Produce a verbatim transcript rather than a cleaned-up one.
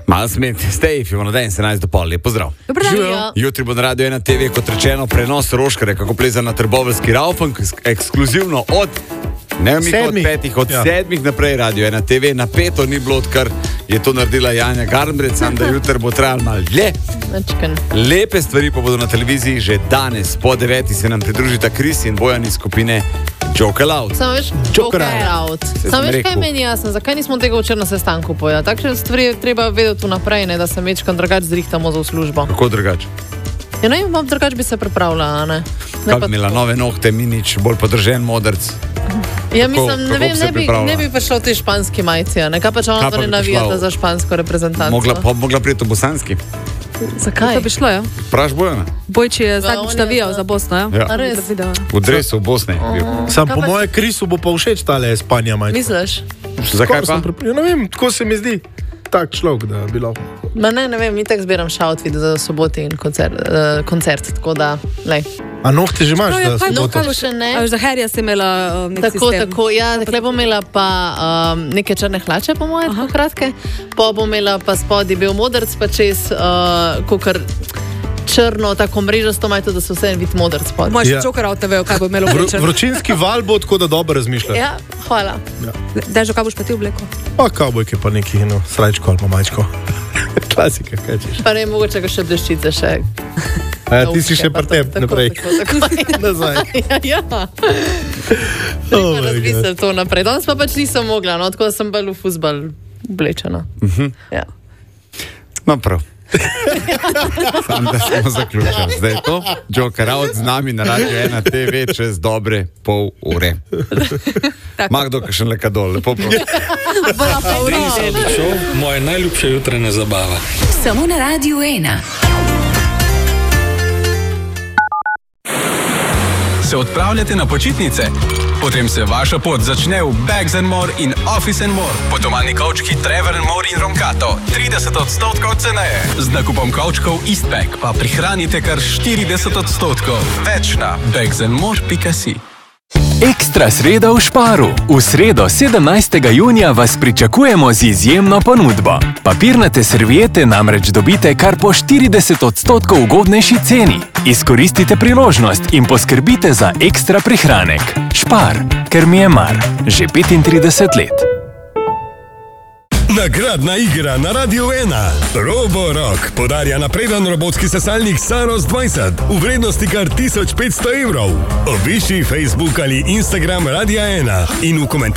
Malo smet, stej, Fimo na den, sedemnajst do pol, lep pozdrav. Živijo. Jutri bo na Radio ena te ve, kot rečeno, prenos Roškare, kako pleza na Trboveljski Raufenk, ekskluzivno od, ne vem, od petih, od ja. sedmih naprej Radio ena te ve, napeto ni bilo, odkar je to naredila Janja Garnbret, sam da jutri bo trajal malo dlje. Lepe stvari pa bodo na televiziji že danes, po deveti se nam pridružita Kris in Bojan iz skupine Joker Out. Samo veš, Joker Out. Samo veš, kaj meni jasno, zakaj nismo tega včeraj na sestanku povedali? Takšne stvari je treba vedeti vnaprej, ne, da se mečkam drugač zrihtamo za v službo. Kako drugač? Ja, ne, bom drugač bi se pripravila, ne. Kaj bi imela nove nohte, minič, bolj podržen modrc? Ja, mislim, ne vem, ne bi, ne bi prišla v tej španski majici, ne, kaj pa če ona to ne navijata za špansko reprezentanco? Mogla, pa mogla priti v bosanski. Zakaj? To bi šlo, ja. Praš Bojana? Bojči je zadnjič navijal za Bosno, ja. Ja. A res? V dresu v Bosni. Oh. Sam po moje Krisu bo pa všeč tale Španija majica. Misliš? Zakaj pa? Ja, ne vem, tako se mi zdi. Tak človek, da bi lahko. Ma ne, ne vem, mi tak zbiram šautvid za soboti in koncert, uh, koncert, tako da, lej. A nohte že imaš, No, da ja, kaj soboto? nohte še ne? A za Harryja si imela um, nek Tako, sistem. tako, ja, takle bom imela pa um, neke črne hlače, po moje, tako kratke, pa bom imela pa spodaj bil modrc, pa čez, uh, kakor črno, tako mrežasto majto, da se vse en vid modrc spodaj. Moš Ja. Joker Out te vejo, kaj bo imelo Vro, oblečen. vročinski val bo tako, da dobro razmišljaš. Ja, hvala. Dežo, kaj boš pa ti obleko? Pa kavbojke pa neki, no, srajčko ali pa majčko. Klasika, kaj češ. Pa ne, mogoče ga še bleščice še. A ja, ti si še pri tem naprej. Tako, tako, tako. Nazaj. Ja, ja. Oh Treba my razmisliti to naprej. Danes pa pač nisem mogla, no, tako da sem bolj v fuzbal oblečena. Mhm. Ja. No, prav. Sam da smo zaključili. Zdaj je to Joker Out z nami na Radio ena te ve čez dobre pol ure. Magdo, kakšen lekadol, lepo prosim. Moja najljubša jutranja zabava. Samo na Radiu ena. Se odpravljate na počitnice? Potem se vaša pot začne v Bags and More in Office and More. Potovalni kavčki Trevor and More in Roncato trideset odstotkov ceneje. Z nakupom kavčkov Eastpak pa prihranite kar štirideset odstotkov. Več na bags and more pika si. Ekstra sreda v Šparu. V sredo sedemnajstega junija vas pričakujemo z izjemno ponudbo. Papirnate serviete namreč dobite kar po štirideset odstotkov ugodnejši ceni. Izkoristite priložnost in poskrbite za ekstra prihranek. Špar, ker mi je mar. Že petintrideset let. Nagradna igra na Radiu ena. Roborock podarja napreden robotski sesalnik Saros dvajset v vrednosti kar tisoč petsto evrov. Obišči Facebook ali Instagram Radia ena in v komentarjih